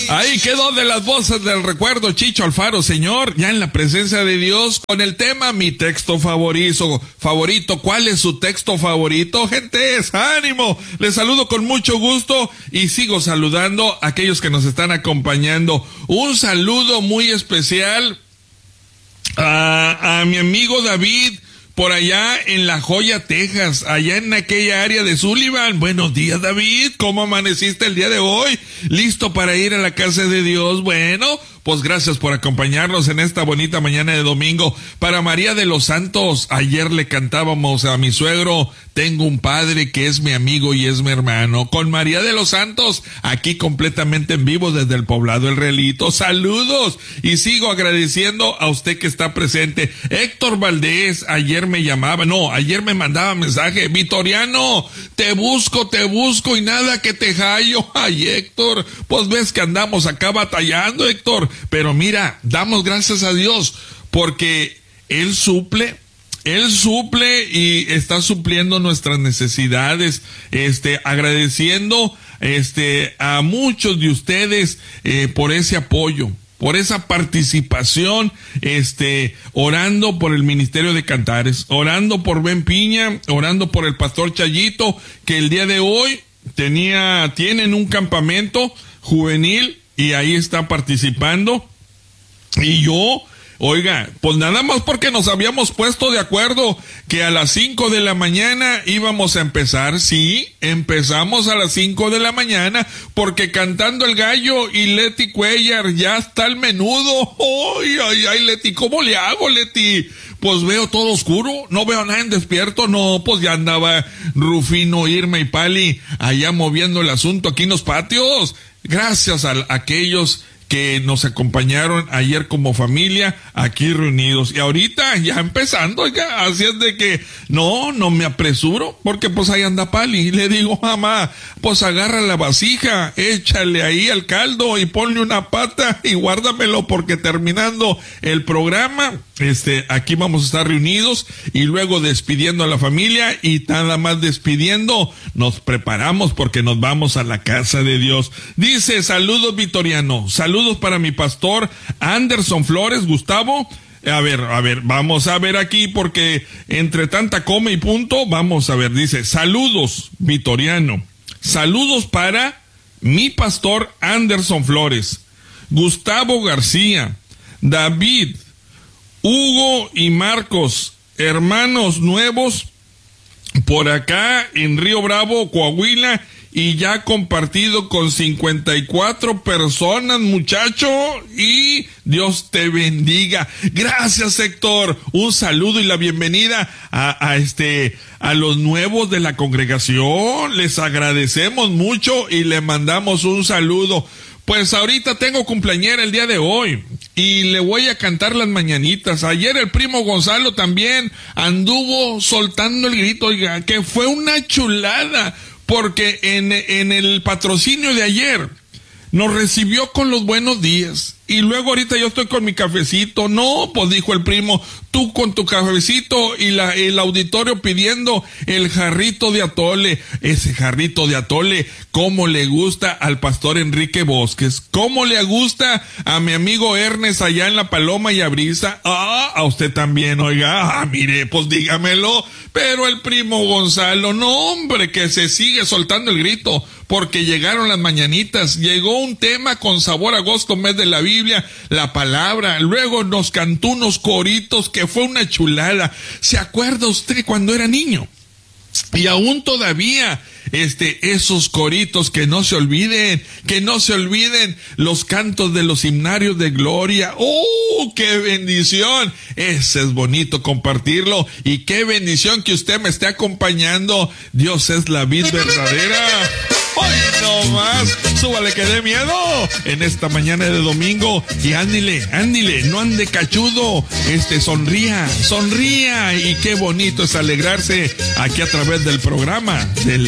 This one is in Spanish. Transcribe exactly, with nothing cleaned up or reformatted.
Ahí quedó de las voces del recuerdo Chicho Alfaro, señor, ya en la presencia de Dios, con el tema Mi texto favorito. favorito. ¿Cuál es su texto favorito, gentes? ¡Ánimo! Les saludo con mucho gusto y sigo saludando a aquellos que nos están acompañando. Un saludo muy especial a, a mi amigo David, por allá en La Joya, Texas, allá en aquella área de Sullivan. Buenos días, David. ¿Cómo amaneciste el día de hoy? ¿Listo para ir a la casa de Dios? Bueno, pues gracias por acompañarnos en esta bonita mañana de domingo. Para María de los Santos, ayer le cantábamos a mi suegro, tengo un padre que es mi amigo y es mi hermano. Con María de los Santos, aquí completamente en vivo desde el poblado El Realito. Saludos, y sigo agradeciendo a usted que está presente. Héctor Valdés, ayer me llamaba, no, ayer me mandaba mensaje, Vitoriano, te busco, te busco y nada que te hallo. Ay, Héctor, pues ves que andamos acá batallando, Héctor. Pero mira, damos gracias a Dios porque Él suple, Él suple y está supliendo nuestras necesidades, este, agradeciendo, este, a muchos de ustedes, eh, por ese apoyo, por esa participación, este, orando por el Ministerio de Cantares, orando por Ben Piña, orando por el Pastor Chayito, que el día de hoy tenía, tienen un campamento juvenil, y ahí está participando. Y yo, oiga, pues nada más porque nos habíamos puesto de acuerdo que a las cinco de la mañana íbamos a empezar. Sí, empezamos a las cinco de la mañana porque Cantando el Gallo y Leti Cuellar ya está el menudo. Ay, ay, ay, Leti, ¿cómo le hago, Leti? Pues veo todo oscuro, no veo nada en despierto. No, pues ya andaba Rufino, Irma y Pali allá moviendo el asunto aquí en los patios. Gracias a, a aquellos que nos acompañaron ayer como familia aquí reunidos. Y ahorita ya empezando, oiga, así es de que no, no me apresuro, porque pues ahí anda Pali. Y le digo, mamá, pues agarra la vasija, échale ahí al caldo y ponle una pata y guárdamelo, porque terminando el programa, este, aquí vamos a estar reunidos y luego despidiendo a la familia, y nada más despidiendo, nos preparamos porque nos vamos a la casa de Dios. Dice, saludos Vitoriano, saludos para mi pastor Anderson Flores, Gustavo. A ver, a ver, vamos a ver aquí porque entre tanta coma y punto, vamos a ver, dice, saludos Vitoriano, saludos para mi pastor Anderson Flores, Gustavo García, David, Hugo y Marcos, hermanos nuevos por acá en Río Bravo, Coahuila, y ya compartido con cincuenta y cuatro personas, muchacho, y Dios te bendiga. Gracias, Héctor. Un saludo y la bienvenida a, a este, a los nuevos de la congregación. Les agradecemos mucho y le mandamos un saludo. Pues ahorita tengo cumpleañera el día de hoy y le voy a cantar las mañanitas. Ayer el primo Gonzalo también anduvo soltando el grito, oiga, que fue una chulada, porque en, en el patrocinio de ayer nos recibió con los buenos días. Y luego ahorita yo estoy con mi cafecito. No, pues dijo el primo, tú con tu cafecito y la, el auditorio pidiendo el jarrito de atole. Ese jarrito de atole, cómo le gusta al pastor Enrique Bosques, cómo le gusta a mi amigo Ernest allá en La Paloma y a Brisa. Ah, a usted también, oiga. Ah, mire, pues dígamelo. Pero el primo Gonzalo, no hombre, que se sigue soltando el grito, porque llegaron las mañanitas, llegó un tema con sabor a agosto, mes de la Biblia, la palabra, luego nos cantó unos coritos que fue una chulada. ¿Se acuerda usted cuando era niño? Y aún todavía, este, esos coritos, que no se olviden, que no se olviden los cantos de los himnarios de gloria. ¡Oh, qué bendición! Ese es bonito compartirlo, y qué bendición que usted me esté acompañando. Dios es la vid verdadera. ¡Ay, no más! ¡Súbale que dé miedo! En esta mañana de domingo, y ándile, ándile, no ande cachudo, este, sonría, sonría, y qué bonito es alegrarse aquí a través del programa de la